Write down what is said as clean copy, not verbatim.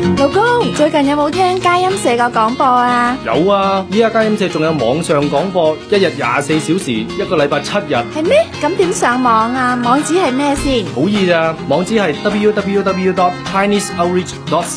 老公，最近有冇聽佳音社個廣播啊？ 有啊，依家佳音社仲有網上廣播，一日24小時，一個禮拜7日。 係咩？咁點上網啊？網址係咩先？ 好易咋，網址係 www.chineseoutreach.com。